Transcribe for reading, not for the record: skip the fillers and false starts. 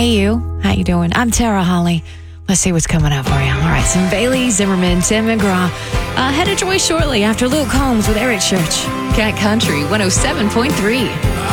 Hey, you. How you doing? I'm Tara Holly. Let's see what's coming up for you. All right, some Bailey Zimmerman, Tim McGraw. Headed your way shortly after Luke Combs with Eric Church. Cat Country 107.3.